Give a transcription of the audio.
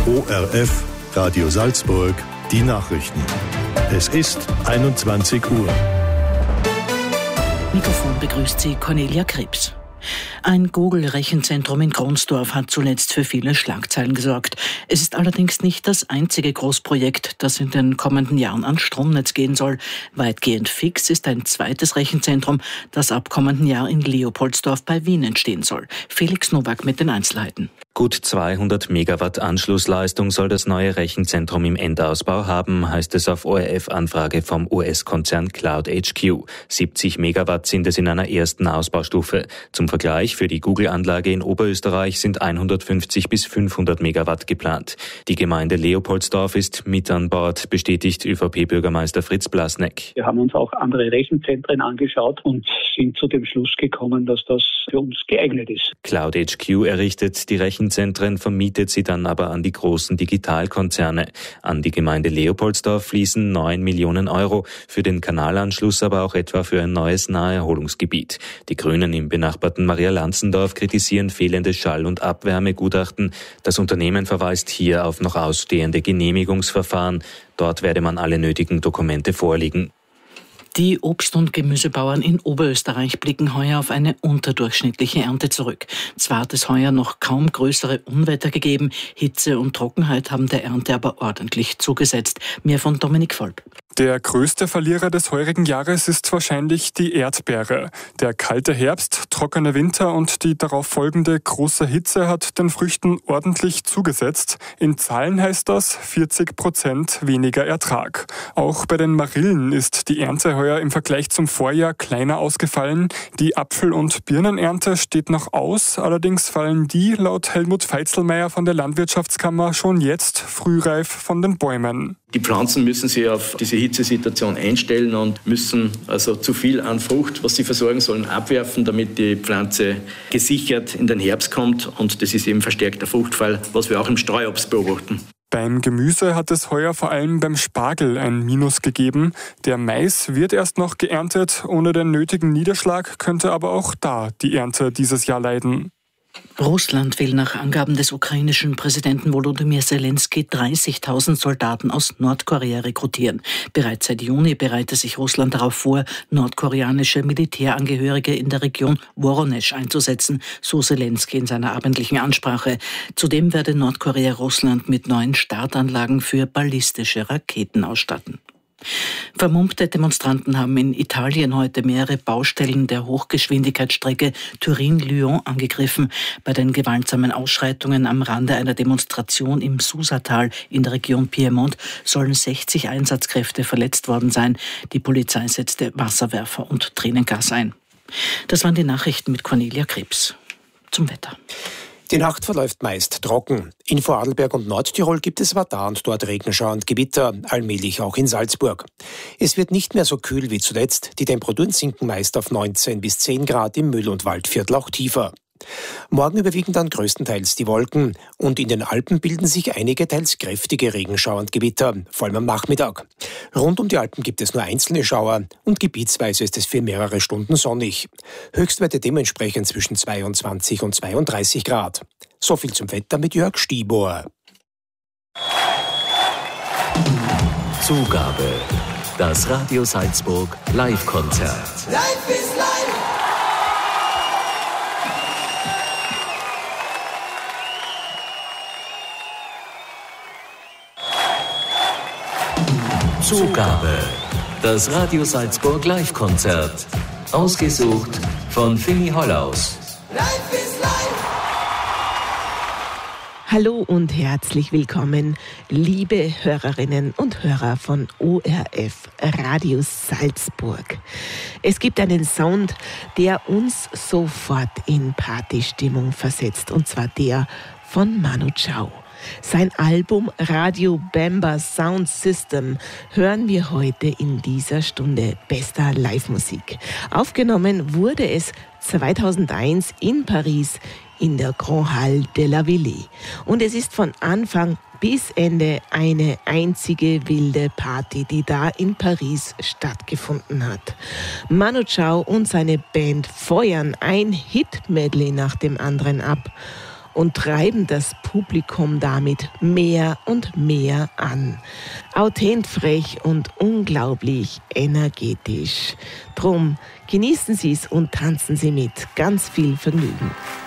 ORF, Radio Salzburg, die Nachrichten. Es ist 21 Uhr. Mikrofon begrüßt Sie Cornelia Krebs. Ein Google-Rechenzentrum in Kronsdorf hat zuletzt für viele Schlagzeilen gesorgt. Es ist allerdings nicht das einzige Großprojekt, das in den kommenden Jahren ans Stromnetz gehen soll. Weitgehend fix ist ein zweites Rechenzentrum, das ab kommenden Jahr in Leopoldsdorf bei Wien entstehen soll. Felix Nowak mit den Einzelheiten. Gut 200 Megawatt Anschlussleistung soll das neue Rechenzentrum im Endausbau haben, heißt es auf ORF-Anfrage vom US-Konzern Cloud HQ. 70 Megawatt sind es in einer ersten Ausbaustufe. Zum Vergleich, für die Google-Anlage in Oberösterreich sind 150 bis 500 Megawatt geplant. Die Gemeinde Leopoldsdorf ist mit an Bord, bestätigt ÖVP-Bürgermeister Fritz Blasneck. Wir haben uns auch andere Rechenzentren angeschaut und sind zu dem Schluss gekommen, dass das für uns geeignet ist. Cloud HQ errichtet die Rechenzentren, vermietet sie dann aber an die großen Digitalkonzerne. An die Gemeinde Leopoldsdorf fließen 9 Millionen Euro, für den Kanalanschluss aber auch etwa für ein neues Naherholungsgebiet. Die Grünen im benachbarten Maria-Lanzendorf kritisieren fehlende Schall- und Abwärmegutachten. Das Unternehmen verweist hier auf noch ausstehende Genehmigungsverfahren. Dort werde man alle nötigen Dokumente vorlegen. Die Obst- und Gemüsebauern in Oberösterreich blicken heuer auf eine unterdurchschnittliche Ernte zurück. Zwar hat es heuer noch kaum größere Unwetter gegeben, Hitze und Trockenheit haben der Ernte aber ordentlich zugesetzt. Mehr von Dominik Volp. Der größte Verlierer des heurigen Jahres ist wahrscheinlich die Erdbeere. Der kalte Herbst, trockene Winter und die darauf folgende große Hitze hat den Früchten ordentlich zugesetzt. In Zahlen heißt das 40% weniger Ertrag. Auch bei den Marillen ist die Ernte heuer im Vergleich zum Vorjahr kleiner ausgefallen. Die Apfel- und Birnenernte steht noch aus. Allerdings fallen die laut Helmut Feitzelmeier von der Landwirtschaftskammer schon jetzt frühreif von den Bäumen. Die Pflanzen müssen sich auf diese Hitzesituation einstellen und müssen also zu viel an Frucht, was sie versorgen sollen, abwerfen, damit die Pflanze gesichert in den Herbst kommt. Und das ist eben verstärkter Fruchtfall, was wir auch im Streuobst beobachten. Beim Gemüse hat es heuer vor allem beim Spargel ein Minus gegeben. Der Mais wird erst noch geerntet. Ohne den nötigen Niederschlag könnte aber auch da die Ernte dieses Jahr leiden. Russland will nach Angaben des ukrainischen Präsidenten Volodymyr Zelensky 30.000 Soldaten aus Nordkorea rekrutieren. Bereits seit Juni bereite sich Russland darauf vor, nordkoreanische Militärangehörige in der Region Woronesch einzusetzen, so Zelensky in seiner abendlichen Ansprache. Zudem werde Nordkorea Russland mit neuen Startanlagen für ballistische Raketen ausstatten. Vermummte Demonstranten haben in Italien heute mehrere Baustellen der Hochgeschwindigkeitsstrecke Turin-Lyon angegriffen. Bei den gewaltsamen Ausschreitungen am Rande einer Demonstration im Susatal in der Region Piemont sollen 60 Einsatzkräfte verletzt worden sein. Die Polizei setzte Wasserwerfer und Tränengas ein. Das waren die Nachrichten mit Cornelia Krebs. Zum Wetter. Die Nacht verläuft meist trocken. In Vorarlberg und Nordtirol gibt es aber da und dort Regenschauer und Gewitter, allmählich auch in Salzburg. Es wird nicht mehr so kühl wie zuletzt. Die Temperaturen sinken meist auf 19 bis 10 Grad, im Müll- und Waldviertel auch tiefer. Morgen überwiegen dann größtenteils die Wolken und in den Alpen bilden sich einige teils kräftige Regenschauer und Gewitter, vor allem am Nachmittag. Rund um die Alpen gibt es nur einzelne Schauer und gebietsweise ist es für mehrere Stunden sonnig. Höchstwerte dementsprechend zwischen 22 und 32 Grad. So viel zum Wetter mit Jörg Stieber. Zugabe. Das Radio Salzburg Live-Konzert. Life is life. Zugabe. Das Radio Salzburg Live-Konzert. Ausgesucht von Fini Hollaus. Life is life. Hallo und herzlich willkommen, liebe Hörerinnen und Hörer von ORF Radio Salzburg. Es gibt einen Sound, der uns sofort in Partystimmung versetzt, und zwar der von Manu Chao. Sein Album Radio Bamba Sound System hören wir heute in dieser Stunde bester Live-Musik. Aufgenommen wurde es 2001 in Paris in der Grand Halle de la Ville. Und es ist von Anfang bis Ende eine einzige wilde Party, die da in Paris stattgefunden hat. Manu Chao und seine Band feuern ein Hit-Medley nach dem anderen ab. und treiben das Publikum damit mehr und mehr an. Authent frech und unglaublich energetisch. Drum genießen Sie es und tanzen Sie mit. Ganz viel Vergnügen.